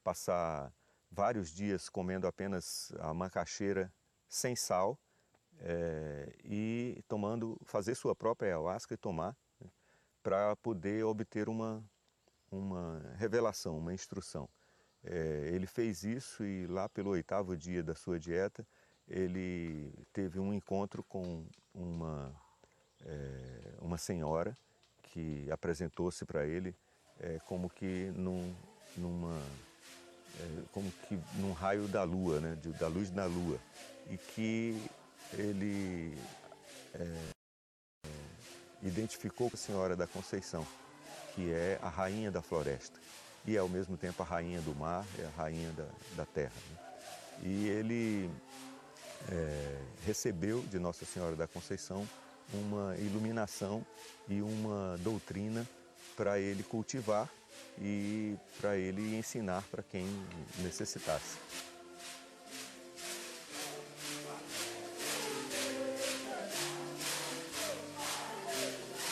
passar vários dias comendo apenas a macaxeira sem sal e fazer sua própria ayahuasca e tomar, né, para poder obter uma revelação, uma instrução. Ele fez isso e lá pelo 8º dia da sua dieta, ele teve um encontro com uma senhora que apresentou-se para ele como que num raio da lua, né, da luz da lua, e que ele identificou a Senhora da Conceição, que é a rainha da floresta e ao mesmo tempo a rainha do mar, é a rainha da terra, né? E ele recebeu de Nossa Senhora da Conceição uma iluminação e uma doutrina para ele cultivar e para ele ensinar para quem necessitasse.